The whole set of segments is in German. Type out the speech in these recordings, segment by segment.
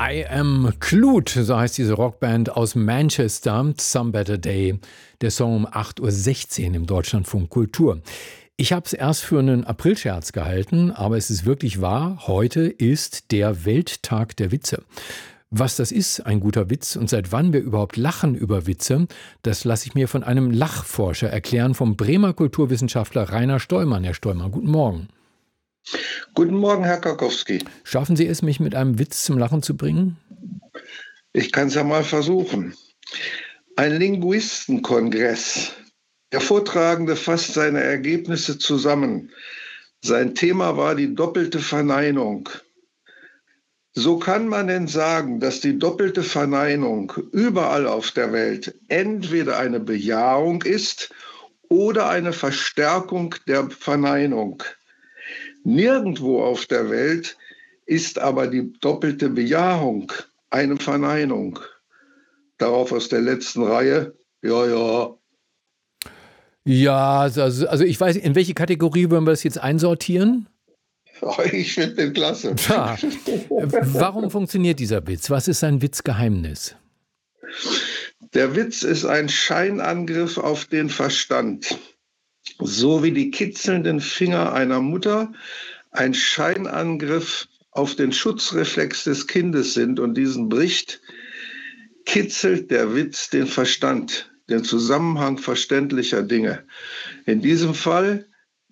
I Am Clute, so heißt diese Rockband aus Manchester, Some Better Day, der Song um 8:16 Uhr im Deutschlandfunk Kultur. Ich habe es erst für einen Aprilscherz gehalten, aber es ist wirklich wahr, heute ist der Welttag der Witze. Was das ist, ein guter Witz, und seit wann wir überhaupt lachen über Witze, das lasse ich mir von einem Lachforscher erklären, vom Bremer Kulturwissenschaftler Rainer Stollmann. Herr Stollmann, guten Morgen. Guten Morgen, Herr Karkowski. Schaffen Sie es, mich mit einem Witz zum Lachen zu bringen? Ich kann es ja mal versuchen. Ein Linguistenkongress. Der Vortragende fasst seine Ergebnisse zusammen. Sein Thema war die doppelte Verneinung. So kann man denn sagen, dass die doppelte Verneinung überall auf der Welt entweder eine Bejahung ist oder eine Verstärkung der Verneinung. Nirgendwo auf der Welt ist aber die doppelte Bejahung eine Verneinung. Darauf aus der letzten Reihe, ja. Ja, also ich weiß, in welche Kategorie wollen wir das jetzt einsortieren? Ich finde den klasse. Ja. Warum funktioniert dieser Witz? Was ist sein Witzgeheimnis? Der Witz ist ein Scheinangriff auf den Verstand. So wie die kitzelnden Finger einer Mutter ein Scheinangriff auf den Schutzreflex des Kindes sind und diesen bricht, kitzelt der Witz den Verstand, den Zusammenhang verständlicher Dinge. In diesem Fall,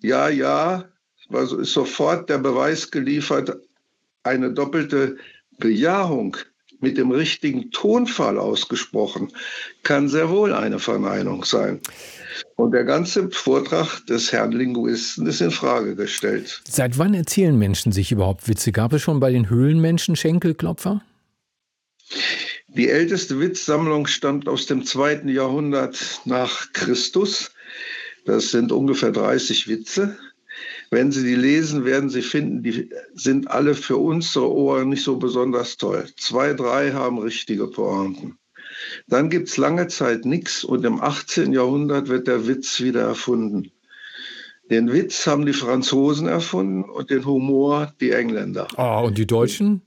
ist sofort der Beweis geliefert, eine doppelte Bejahung mit dem richtigen Tonfall ausgesprochen, kann sehr wohl eine Verneinung sein. Und der ganze Vortrag des Herrn Linguisten ist in Frage gestellt. Seit wann erzählen Menschen sich überhaupt Witze? Gab es schon bei den Höhlenmenschen Schenkelklopfer? Die älteste Witzsammlung stammt aus dem 2. Jahrhundert nach Christus. Das sind ungefähr 30 Witze. Wenn Sie die lesen, werden Sie finden, die sind alle für unsere Ohren nicht so besonders toll. 2, 3 haben richtige Pointen. Dann gibt es lange Zeit nichts und im 18. Jahrhundert wird der Witz wieder erfunden. Den Witz haben die Franzosen erfunden und den Humor die Engländer. Oh, und die Deutschen?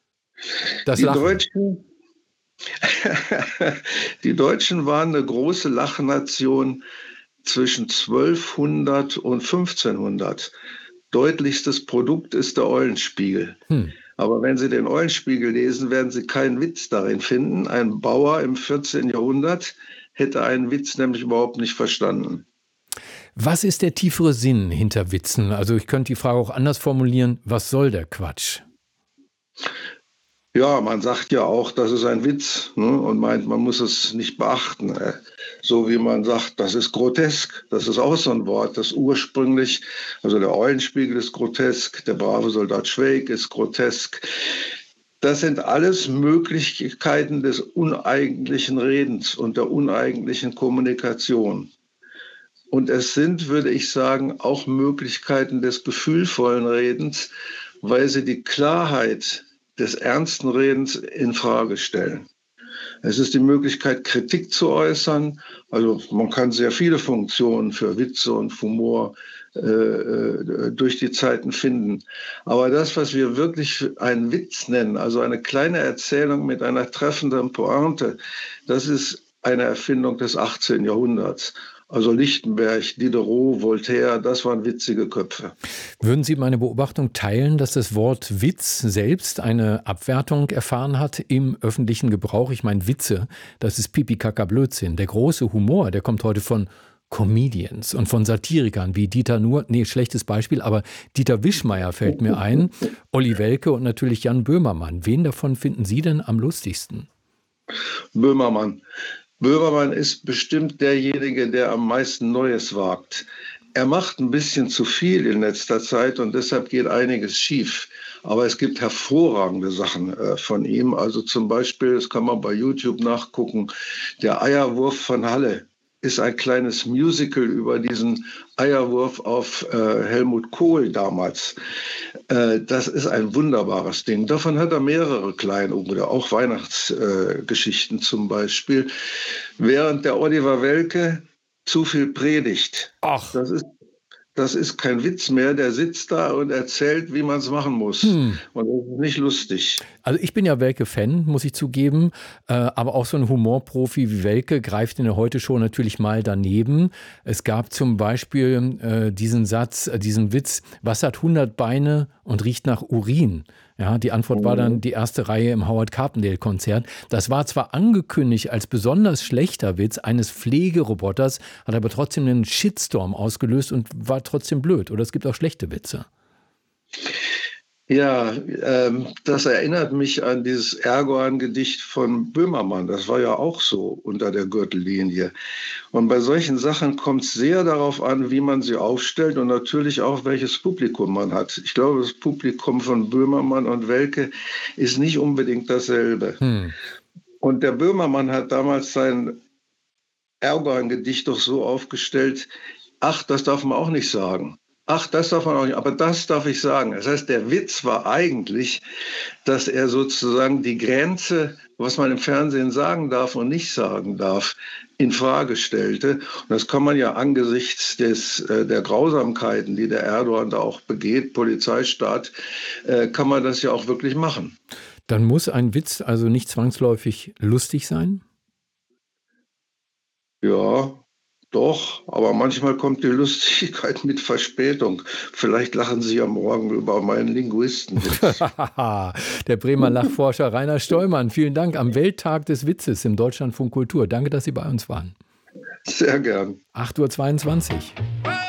Die Deutschen waren eine große Lachnation zwischen 1200 und 1500. Deutlichstes Produkt ist der Eulenspiegel. Aber wenn Sie den Eulenspiegel lesen, werden Sie keinen Witz darin finden. Ein Bauer im 14. Jahrhundert hätte einen Witz nämlich überhaupt nicht verstanden. Was ist der tiefere Sinn hinter Witzen? Also ich könnte die Frage auch anders formulieren. Was soll der Quatsch? Ja, man sagt ja auch, das ist ein Witz, ne? Und meint, man muss es nicht beachten. So wie man sagt, das ist grotesk. Das ist auch so ein Wort, das ursprünglich, also der Eulenspiegel ist grotesk, der brave Soldat Schweig ist grotesk. Das sind alles Möglichkeiten des uneigentlichen Redens und der uneigentlichen Kommunikation. Und es sind, würde ich sagen, auch Möglichkeiten des gefühlvollen Redens, weil sie die Klarheit des ernsten Redens in Frage stellen. Es ist die Möglichkeit, Kritik zu äußern. Also man kann sehr viele Funktionen für Witze und Humor durch die Zeiten finden. Aber das, was wir wirklich einen Witz nennen, also eine kleine Erzählung mit einer treffenden Pointe, das ist eine Erfindung des 18. Jahrhunderts. Also Lichtenberg, Diderot, Voltaire, das waren witzige Köpfe. Würden Sie meine Beobachtung teilen, dass das Wort Witz selbst eine Abwertung erfahren hat im öffentlichen Gebrauch? Ich meine, Witze, das ist Pipi-Kaka-Blödsinn. Der große Humor, der kommt heute von Comedians und von Satirikern wie schlechtes Beispiel, aber Dieter Wischmeyer fällt mir ein, Olli Welke und natürlich Jan Böhmermann. Wen davon finden Sie denn am lustigsten? Böhmermann. Böhmermann ist bestimmt derjenige, der am meisten Neues wagt. Er macht ein bisschen zu viel in letzter Zeit und deshalb geht einiges schief. Aber es gibt hervorragende Sachen von ihm. Also zum Beispiel, das kann man bei YouTube nachgucken, der Eierwurf von Halle ist ein kleines Musical über diesen Eierwurf auf Helmut Kohl damals. Das ist ein wunderbares Ding. Davon hat er mehrere kleine oder auch Weihnachtsgeschichten zum Beispiel. Während der Oliver Welke zu viel predigt. Ach. das ist kein Witz mehr, der sitzt da und erzählt, wie man es machen muss. Und das ist nicht lustig. Also ich bin ja Welke-Fan, muss ich zugeben, aber auch so ein Humorprofi wie Welke greift in der Heute-Show natürlich mal daneben. Es gab zum Beispiel diesen Satz, diesen Witz, was hat 100 Beine und riecht nach Urin? Ja, die Antwort war dann die erste Reihe im Howard Carpendale-Konzert. Das war zwar angekündigt als besonders schlechter Witz eines Pflegeroboters, hat aber trotzdem einen Shitstorm ausgelöst und war trotzdem blöd. Oder es gibt auch schlechte Witze. Ja, das erinnert mich an dieses Erdogan-Gedicht von Böhmermann. Das war ja auch so unter der Gürtellinie. Und bei solchen Sachen kommt es sehr darauf an, wie man sie aufstellt und natürlich auch, welches Publikum man hat. Ich glaube, das Publikum von Böhmermann und Welke ist nicht unbedingt dasselbe. Und der Böhmermann hat damals sein Erdogan-Gedicht doch so aufgestellt, ach, das darf man auch nicht sagen. Ach, das darf man auch nicht, aber das darf ich sagen. Das heißt, der Witz war eigentlich, dass er sozusagen die Grenze, was man im Fernsehen sagen darf und nicht sagen darf, in Frage stellte. Und das kann man ja angesichts der Grausamkeiten, die der Erdogan da auch begeht, Polizeistaat, kann man das ja auch wirklich machen. Dann muss ein Witz also nicht zwangsläufig lustig sein? Ja, doch, aber manchmal kommt die Lustigkeit mit Verspätung. Vielleicht lachen Sie ja morgen über meinen Linguisten. Der Bremer Lachforscher Rainer Stollmann, vielen Dank am Welttag des Witzes im Deutschlandfunk Kultur. Danke, dass Sie bei uns waren. Sehr gern. 8:22 Uhr.